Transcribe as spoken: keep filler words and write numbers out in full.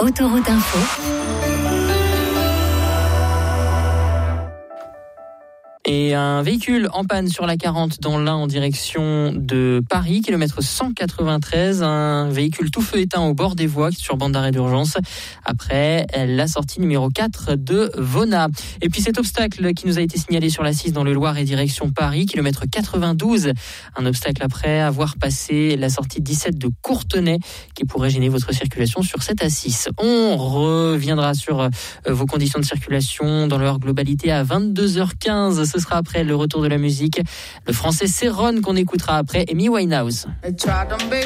Autoroute Info. Et un véhicule en panne sur la quarante dans l'Ain en direction de Paris, kilomètre cent quatre-vingt-treize. Un véhicule tout feu éteint au bord des voies sur bande d'arrêt d'urgence après la sortie numéro quatre de Vona. Et puis cet obstacle qui nous a été signalé sur la six dans le Loir et direction Paris, kilomètre quatre-vingt-douze. Un obstacle après avoir passé la sortie dix-sept de Courtenay qui pourrait gêner votre circulation sur cette A six. On reviendra sur vos conditions de circulation dans leur globalité à vingt-deux heures quinze. Ce sera après le retour de la musique. Le français Céron qu'on écoutera après Amy Winehouse.